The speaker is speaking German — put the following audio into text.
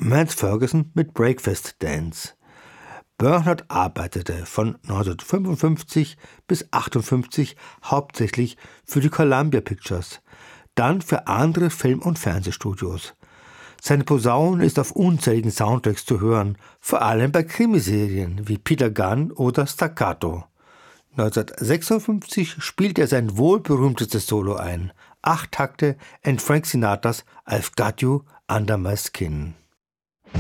Mads Ferguson mit Breakfast Dance. Bernhardt arbeitete von 1955 bis 1958 hauptsächlich für die Columbia Pictures, dann für andere Film- und Fernsehstudios. Seine Posaune ist auf unzähligen Soundtracks zu hören, vor allem bei Krimiserien wie Peter Gunn oder Staccato. 1956 spielt er sein wohlberühmtestes Solo ein, 8 Takte and Frank Sinatras I've Got You Under My Skin.